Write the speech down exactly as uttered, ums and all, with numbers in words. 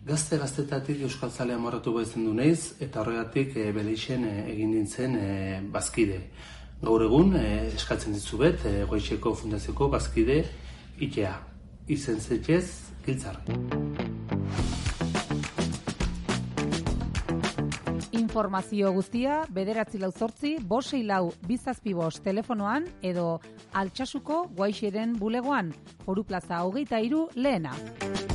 Gazte-gaztetatik euskaltzalea morratu baizen du naiz, eta horregatik e, Beleixen e, egin nintzen e, bazkide. Gaur egun e, eskatzen ditzuet e, Goizeko Fundazioko bazkide itea. Izen zetxez, giltzar. Informazio guztia bederatzi lau zortzi, bosei lau bizazpi bost telefonoan edo Altsasuko Guaixeren bulegoan, Foru Plaza hogeita hiru lehena.